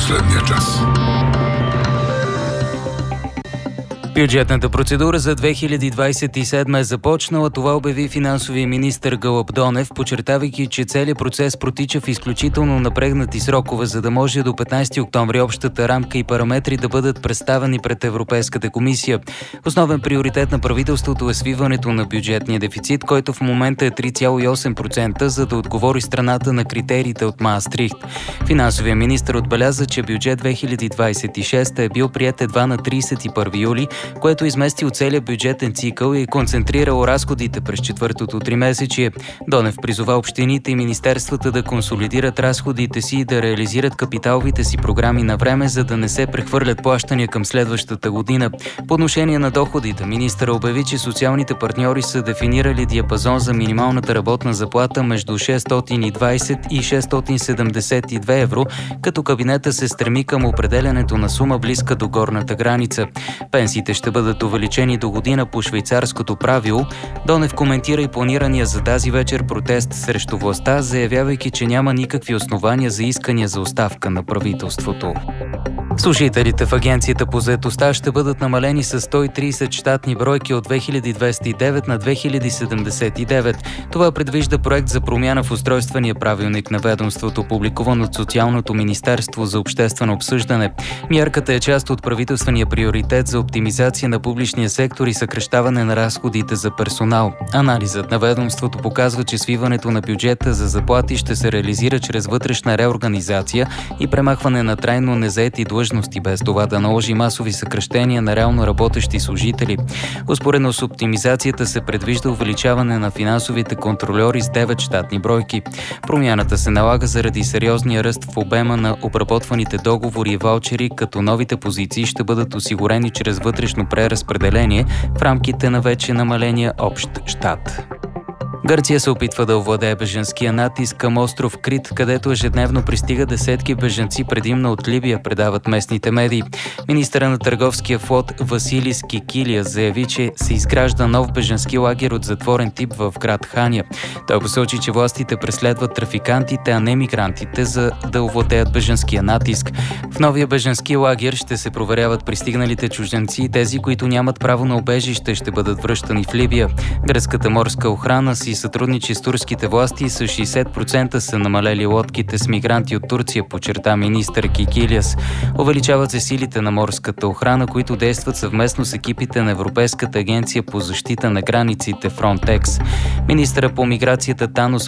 последния час. Бюджетната процедура за 2027 е започнала. Това обяви финансовия министър Гълъб Донев, подчертавайки, че целият процес протича в изключително напрегнати срокове, за да може до 15 октомври общата рамка и параметри да бъдат представени пред Европейската комисия. Основен приоритет на правителството е свиването на бюджетния дефицит, който в момента е 3,8%, за да отговори страната на критериите от Маастрихт. Финансовия министър отбеляза, че бюджет 2026 е бил приет едва на 31 юли, което измести от целия бюджетен цикъл и концентрирало разходите през четвъртото тримесечие. Донев призова общините и министерствата да консолидират разходите си и да реализират капиталовите си програми на време, за да не се прехвърлят плащания към следващата година. По отношение на доходите, министъра обяви, че социалните партньори са дефинирали диапазон за минималната работна заплата между 620 и 672 евро, като кабинета се стреми към определянето на сума близка до горната граница. Пенсиите ще бъдат увеличени до година по швейцарското правило. Донев коментира и планирания за тази вечер протест срещу властта, заявявайки, че няма никакви основания за искания за оставка на правителството. Служителите в Агенцията по заетостта ще бъдат намалени с 130 щатни бройки от 2209 на 2079. Това предвижда проект за промяна в устройствения правилник на ведомството, публикуван от Социалното министерство за обществено обсъждане. Мярката е част от правителствения приоритет за оптимизация на публичния сектор и съкращаване на разходите за персонал. Анализът на ведомството показва, че свиването на бюджета за заплати ще се реализира чрез вътрешна реорганизация и премахване на трайно незаети длъжности, без това да наложи масови съкращения на реално работещи служители. Успоредно с оптимизацията се предвижда увеличаване на финансовите контрольори с 9 щатни бройки. Промяната се налага заради сериозния ръст в обема на обработваните договори и ваучери, като новите позиции ще бъдат осигурени чрез вътрешно преразпределение в рамките на вече намаления общ щат. Гърция се опитва да овладее бежанския натиск към остров Крит, където ежедневно пристига десетки бежанци, предимно от Либия, предават местните медии. Министърът на търговския флот Василис Кикилия заяви, че се изгражда нов бежански лагер от затворен тип в град Ханя. Той посочи, че властите преследват трафикантите, а не мигрантите, за да овладеят бежанския натиск. В новия бежански лагер ще се проверяват пристигналите чужденци и тези, които нямат право на убежище, ще бъдат връщани в Либия. Гръцката морска охрана си сътрудничи с турските власти и с 60% са намалели лодките с мигранти от Турция, подчерта министър Кикилиас. Увеличават се силите на морската охрана, които действат съвместно с екипите на Европейската агенция по защита на границите Frontex. Министърът по миграцията Танос